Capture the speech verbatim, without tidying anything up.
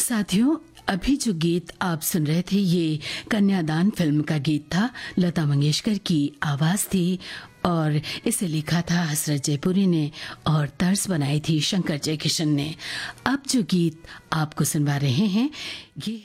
साथियों, अभी जो गीत आप सुन रहे थे ये कन्यादान फिल्म का गीत था। लता मंगेशकर की आवाज थी और इसे लिखा था हसरत जयपुरी ने और तर्ज बनाई थी शंकर जयकिशन ने। अब जो गीत आपको सुनवा रहे हैं ये